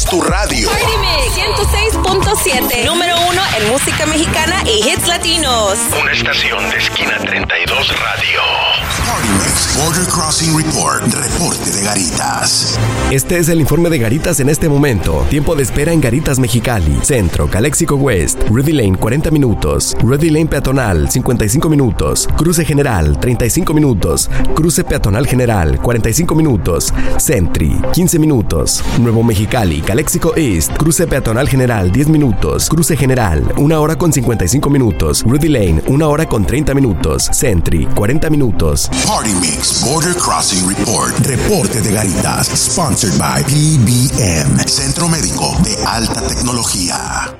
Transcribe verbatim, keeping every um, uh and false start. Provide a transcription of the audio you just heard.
tu radio. Party Mix ciento seis punto siete, número uno en música mexicana y hits latinos. Una estación de Esquina treinta y dos Radio. Party Mix Border Crossing Report. Reporte de Garitas. Este es el informe de Garitas en este momento. Tiempo de espera en Garitas Mexicali, Centro, Calexico West, Rudy Lane cuarenta minutos, Rudy Lane Peatonal cincuenta y cinco minutos, Cruce General treinta y cinco minutos, Cruce Peatonal General cuarenta y cinco minutos, Sentry quince minutos, Nuevo Mexicali, Calexico East, Cruce Peatonal General diez minutos, Cruce General una hora con cincuenta y cinco minutos, Rudy Lane una hora con treinta minutos, Sentry cuarenta minutos. Party Mix Border Crossing Report. Reporte de Garitas. Sponsored by P B M, Centro Médico de Alta Tecnología.